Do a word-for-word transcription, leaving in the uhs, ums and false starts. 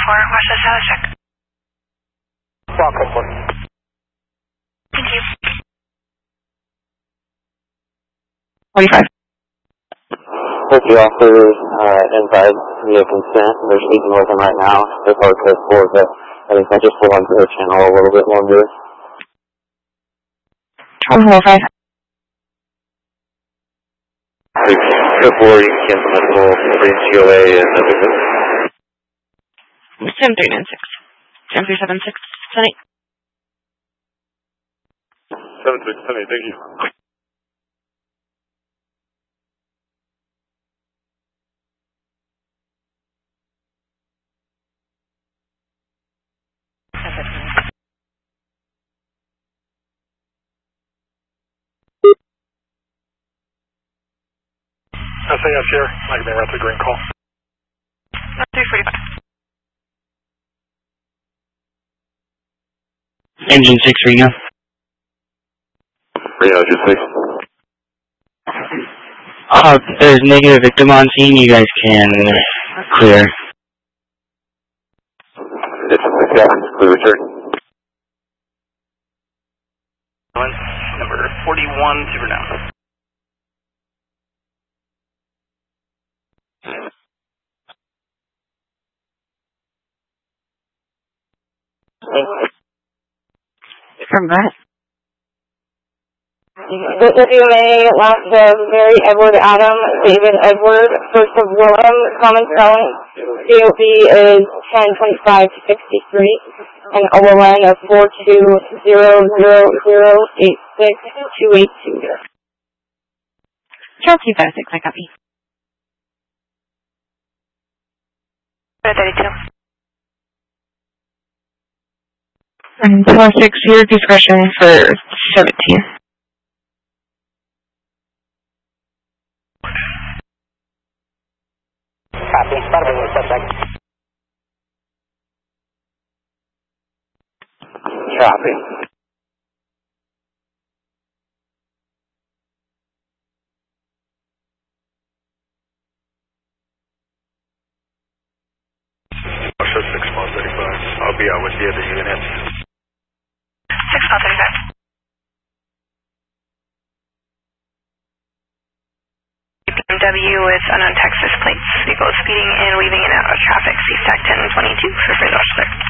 four, West Dallas check. Block code four. Thank you. forty-five. Put the officers uh, inside via consent. They're speaking with them right now. They're code code four, but I think I just pulled onto their channel a little bit longer. twelve five. Code four, you can cancel medical, three G O A, and everything. seven three nine six. seven three seven six. seven eight. seven three seven eight, thank you. S A S here. I can be right to the green call. three forty-five. Engine six, Reno. Reno, just six. Uh, there's negative victim on scene. You guys can clear. It's a six, yeah. Clear return. Number forty-one, super now. From that. W M A, last of Mary Edward Adam, David Edward, first of Willem, common spelling. C O B is ten twenty-five sixty-three, and O L N of four two zero zero zero eight six two eight two. Charles two five six, I copy. thirty-two. And four six, your discretion for seventeen. Copy. Bada bing, suspect. Copy. Russia six one thirty-five. I'll be out with the other units. six one thirty-five. B M W with unknown Texas plates. Vehicle is speeding and weaving in and out of traffic. C SAC ten twenty-two for further respect.